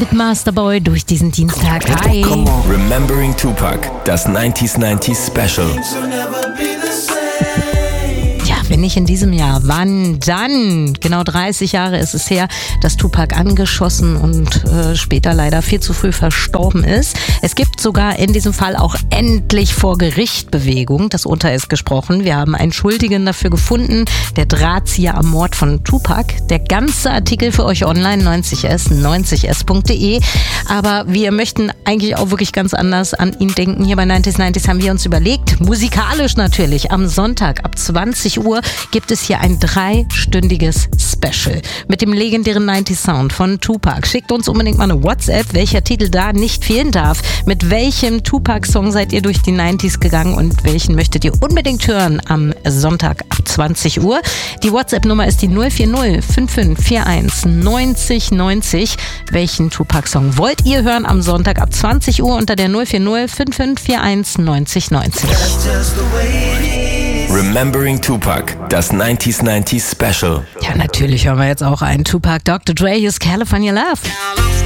mit Masterboy durch diesen Dienstag. Hi. Remembering Tupac, das 90s Special. Ja, wenn nicht in diesem Jahr, wann dann? Genau 30 Jahre ist es her, dass Tupac angeschossen und später leider viel zu früh verstorben ist. Es gibt sogar in diesem Fall auch endlich vor Gericht Bewegung. Das Urteil ist gesprochen. Wir haben einen Schuldigen dafür gefunden, der Drahtzieher am Mord von Tupac. Der ganze Artikel für euch online, 90s.de. Aber wir möchten eigentlich auch wirklich ganz anders an ihn denken. Hier bei 90s haben wir uns überlegt, musikalisch natürlich, am Sonntag ab 20 Uhr gibt es hier ein 3-stündiges Special mit dem legendären 90s Sound von Tupac. Schickt uns unbedingt mal eine WhatsApp, welcher Titel da nicht fehlen darf. Mit welchem Tupac-Song seid ihr durch die 90s gegangen und welchen möchtet ihr unbedingt hören am Sonntag ab 20 Uhr? Die WhatsApp-Nummer ist die 040 5541 90 90. Welchen Tupac-Song wollt ihr hören am Sonntag ab 20 Uhr unter der 040 5541 90 90? Remembering Tupac, das 90s Special. Ja, natürlich hören wir jetzt auch einen Tupac. Dr. Dre, Here's California Love.